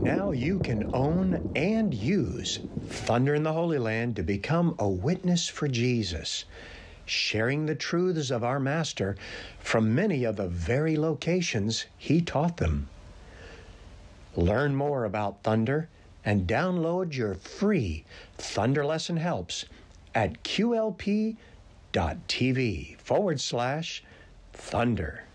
Now you can own and use Thunder in the Holy Land to become a witness for Jesus, sharing the truths of our Master from many of the very locations he taught them. Learn more about Thunder and download your free Thunder Lesson Helps at qlp.tv/Thunder.